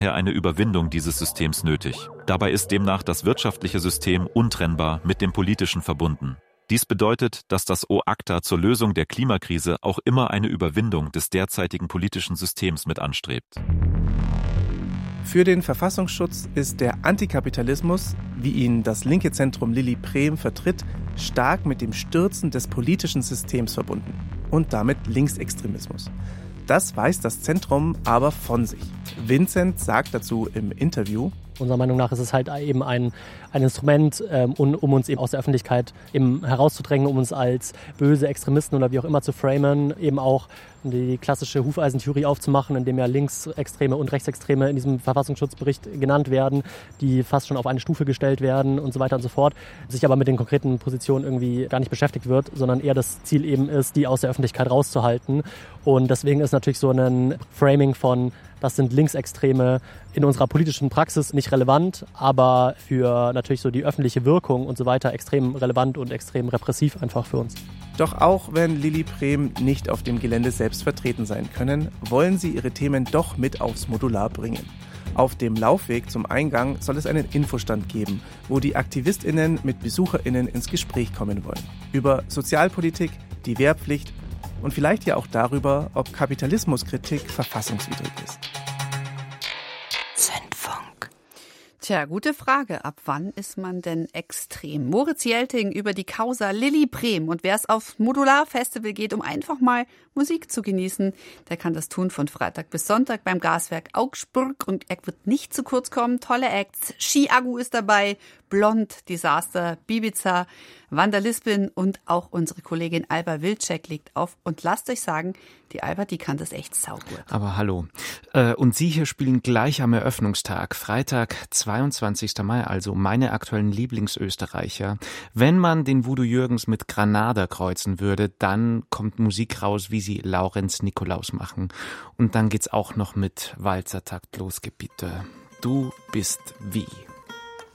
eine Überwindung dieses Systems nötig. Dabei ist demnach das wirtschaftliche System untrennbar mit dem politischen verbunden. Dies bedeutet, dass das OACTA zur Lösung der Klimakrise auch immer eine Überwindung des derzeitigen politischen Systems mit anstrebt. Für den Verfassungsschutz ist der Antikapitalismus, wie ihn das linke Zentrum Lili Prem vertritt, stark mit dem Stürzen des politischen Systems verbunden und damit Linksextremismus. Das weiß das Zentrum aber von sich. Vincent sagt dazu im Interview: Unserer Meinung nach ist es halt eben ein Instrument, um uns eben aus der Öffentlichkeit eben herauszudrängen, um uns als böse Extremisten oder wie auch immer zu framen, eben auch die klassische Hufeisentheorie aufzumachen, in dem ja Linksextreme und Rechtsextreme in diesem Verfassungsschutzbericht genannt werden, die fast schon auf eine Stufe gestellt werden und so weiter und so fort, sich aber mit den konkreten Positionen irgendwie gar nicht beschäftigt wird, sondern eher das Ziel eben ist, die aus der Öffentlichkeit rauszuhalten. Und deswegen ist natürlich so ein Framing von, das sind Linksextreme, in unserer politischen Praxis nicht relevant, aber für natürlich so die öffentliche Wirkung und so weiter extrem relevant und extrem repressiv einfach für uns. Doch auch wenn Lili Prem nicht auf dem Gelände selbst vertreten sein können, wollen sie ihre Themen doch mit aufs Modular bringen. Auf dem Laufweg zum Eingang soll es einen Infostand geben, wo die AktivistInnen mit BesucherInnen ins Gespräch kommen wollen. Über Sozialpolitik, die Wehrpflicht und vielleicht ja auch darüber, ob Kapitalismuskritik verfassungswidrig ist. Tja, gute Frage. Ab wann ist man denn extrem? Moritz Jelting über die Causa Lili Prem. Und wer es aufs Modular Festival geht, um einfach mal Musik zu genießen, der kann das tun von Freitag bis Sonntag beim Gaswerk Augsburg. Und er wird nicht zu kurz kommen. Tolle Acts. Ski-Agu ist dabei, Blond, Disaster, Bibiza, Vandalisbin und auch unsere Kollegin Alba Wilczek legt auf. Und lasst euch sagen, die Alba, die kann das echt saugut. Aber hallo. Und Sie hier spielen gleich am Eröffnungstag, Freitag, 22. Mai, also meine aktuellen Lieblingsösterreicher. Wenn man den Voodoo Jürgens mit Granada kreuzen würde, dann kommt Musik raus, wie sie Laurenz Nikolaus machen. Und dann geht's auch noch mit Walzertakt los, bitte. Du bist wie.